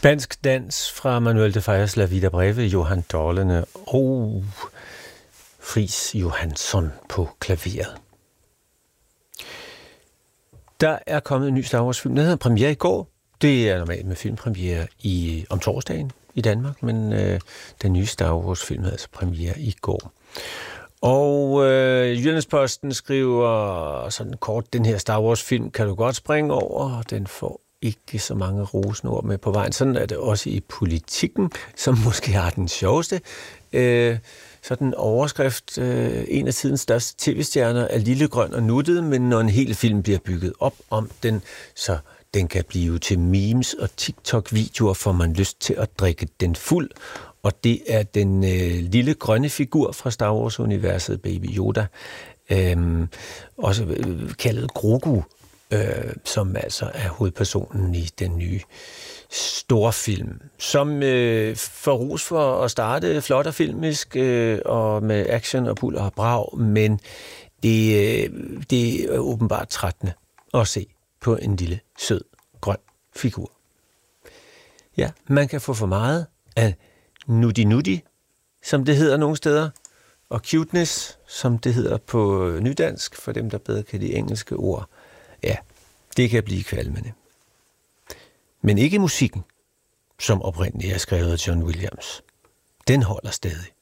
Spansk dans fra Manuel de Fallas La Vida Breve, Johan Dorlene og Friis Johansson på klaveret. Der er kommet en ny Star Wars-film. Den havde premiere i går. Det er normalt med filmpremiere om torsdagen i Danmark, men den nye Star Wars-film havde altså premiere i går. Og Jyllandsposten skriver sådan kort, den her Star Wars-film kan du godt springe over, den får ikke så mange rosenord med på vejen. Sådan er det også i Politikken, som måske har den sjoveste. Sådan en overskrift, en af tidens største tv-stjerner er lillegrøn og nuttet, men når en hel film bliver bygget op om den, så den kan blive til memes og TikTok-videoer, får man lyst til at drikke den fuld. Og det er den lille grønne figur fra Star Wars-universet, Baby Yoda, også kaldet Grogu, som altså er hovedpersonen i den nye store film, som får ros for at starte flot og filmisk og med action og puller og brag, men det er åbenbart trættende at se på en lille, sød, grøn figur. Ja, man kan få for meget af nuddi-nuddi, som det hedder nogle steder, og cuteness, som det hedder på nydansk, for dem, der bedre kan de engelske ord. Ja, det kan blive kvalmende. Men ikke musikken, som oprindeligt er skrevet af John Williams. Den holder stadig.